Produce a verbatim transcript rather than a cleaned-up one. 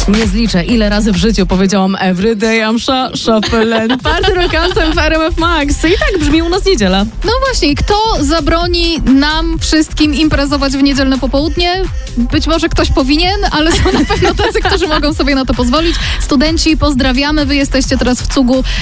Nie zliczę, ile razy w życiu powiedziałam everyday I'm sha- shuffling, party rock anthem w R M F Max. I tak brzmi u nas niedziela. No właśnie, kto zabroni nam wszystkim imprezować w niedzielne popołudnie? Być może ktoś powinien, ale są na pewno tacy, którzy mogą sobie na to pozwolić. Studenci, pozdrawiamy. Wy jesteście teraz w cugu